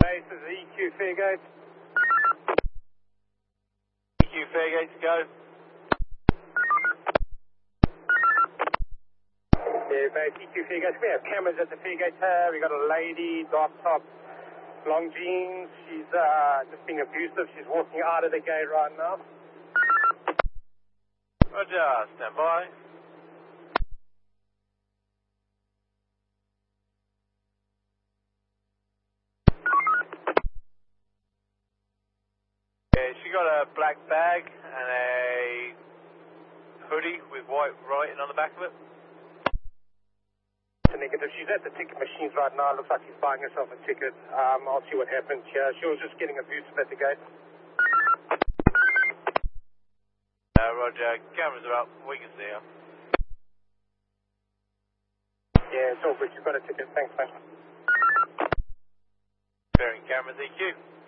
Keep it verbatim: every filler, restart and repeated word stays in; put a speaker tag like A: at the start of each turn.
A: Base is E Q Fairgate.
B: E Q Fairgate, go.
A: Yeah, base E Q Fairgate. We have cameras at the Fairgate here. We got a lady, dark top, long jeans. She's uh, just being abusive. She's walking out of the gate right now.
B: Roger, stand by. Yeah, she got a black bag and a hoodie with white writing on the back of it.
A: It's a negative. She's at the ticket machines right now. Looks like she's buying herself a ticket. Um, I'll see what happens here. She was just getting abusive at the gate.
B: Uh, Roger, cameras are up. We can see her.
A: Yeah, it's all good. She's got a ticket. Thanks, man.
B: Bearing cameras, E Q.